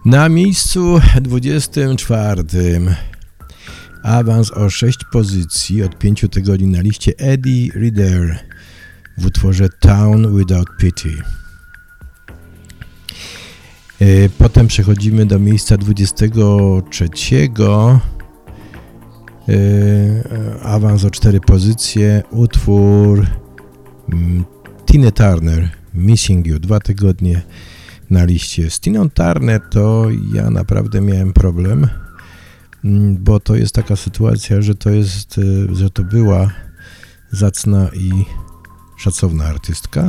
Na miejscu 24 awans o 6 pozycji od 5 tygodni na liście Eddie Reader w utworze Town Without Pity. Potem przechodzimy do miejsca 23, awans o 4 pozycje, utwór Tina Turner, Missing You, 2 tygodnie na liście. Z Tiną Turner to ja naprawdę miałem problem, bo to jest taka sytuacja, że to była zacna i szacowna artystka,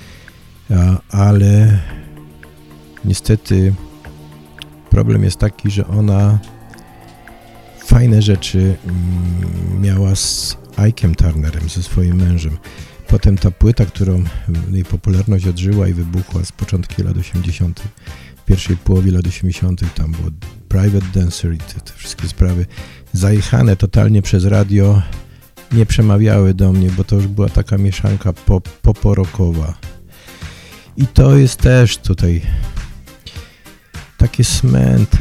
ale niestety problem jest taki, że ona fajne rzeczy miała z Ike'em Turnerem, ze swoim mężem. Potem ta płyta, którą jej popularność odżyła i wybuchła z początku lat 80., w pierwszej połowie lat 80., tam było Private Dancer i te wszystkie sprawy zajechane totalnie przez radio, nie przemawiały do mnie, bo to już była taka mieszanka pop-rockowa. I to jest też tutaj takie smęty.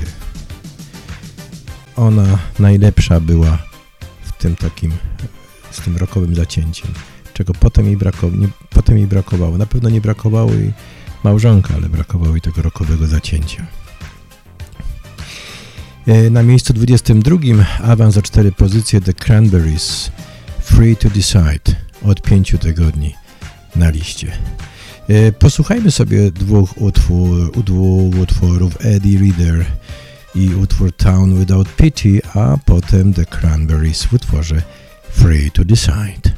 Ona najlepsza była w tym takim, z tym rockowym zacięciem, czego potem jej brakowało. Na pewno nie brakowało jej małżonka, ale brakowało jej tego rockowego zacięcia. Na miejscu 22 awans o 4 pozycje The Cranberries, Free to Decide, od 5 tygodni na liście. Posłuchajmy sobie dwóch utworów Eddie Reader i utwór Town Without Pity, a potem The Cranberries w utworze Free to Decide.